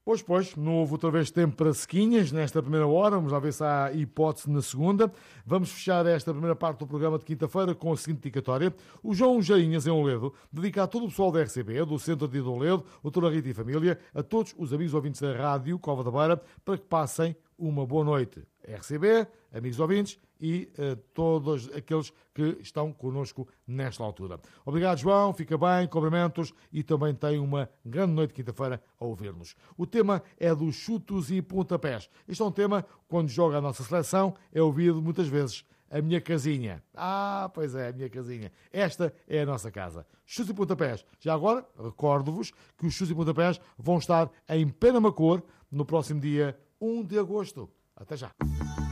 Pois, não houve outra vez tempo para sequinhas nesta primeira hora. Vamos lá ver se há hipótese na segunda. Vamos fechar esta primeira parte do programa de quinta-feira com a seguinte dedicatória. O João Jainhas, em Oledo, dedica a todo o pessoal da RCB, do Centro de Oledo, o Doutora Rita e Família, a todos os amigos ouvintes da Rádio Cova da Beira, para que passem uma boa noite. RCB, amigos ouvintes e todos aqueles que estão connosco nesta altura. Obrigado, João. Fica bem, cumprimentos e também tem uma grande noite de quinta-feira a ouvir-nos. O tema é dos chutos e pontapés. Este é um tema, quando joga a nossa seleção, é ouvido muitas vezes. A minha casinha. Pois é, a minha casinha. Esta é a nossa casa. Chutes e pontapés. Já agora, recordo-vos que os chutes e pontapés vão estar em Penamacor no próximo dia 1 de agosto. Até já.